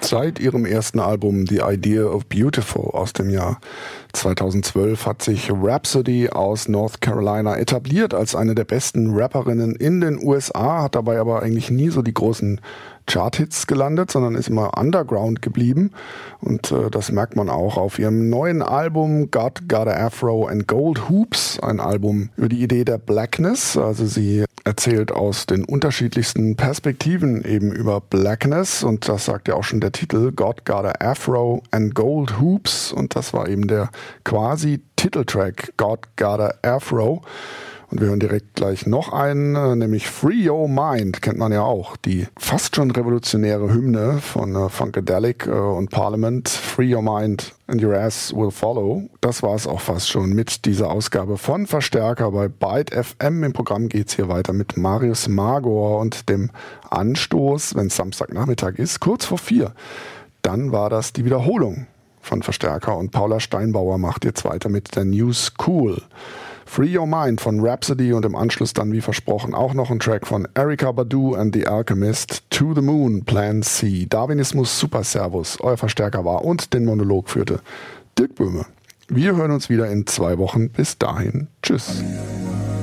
Seit ihrem ersten Album The Idea of Beautiful aus dem Jahr 2012 hat sich Rhapsody aus North Carolina etabliert als eine der besten Rapperinnen in den USA, hat dabei aber eigentlich nie so die großen Charthits gelandet, sondern ist immer underground geblieben und das merkt man auch auf ihrem neuen Album God Got a Afro and Gold Hoops, ein Album über die Idee der Blackness, also sie erzählt aus den unterschiedlichsten Perspektiven eben über Blackness und das sagt ja auch schon der Titel, God Got a Afro and Gold Hoops und das war eben der quasi Titeltrack God Got a Afro. Und wir hören direkt gleich noch einen, nämlich Free Your Mind, kennt man ja auch, die fast schon revolutionäre Hymne von Funkadelic und Parliament, Free Your Mind and Your Ass Will Follow. Das war es auch fast schon mit dieser Ausgabe von Verstärker bei Byte FM. Im Programm geht's hier weiter mit Marius Magor und dem Anstoß, wenn es Samstagnachmittag ist, kurz vor 4. Dann war das die Wiederholung von Verstärker und Paula Steinbauer macht jetzt weiter mit der News Cool. Free Your Mind von Rhapsody und im Anschluss dann wie versprochen auch noch ein Track von Erykah Badu and the Alchemist, To the Moon, Plan C. Darwinismus Super Servus, euer Verstärker war und den Monolog führte Dirk Böhme. Wir hören uns wieder in 2 Wochen. Bis dahin. Tschüss.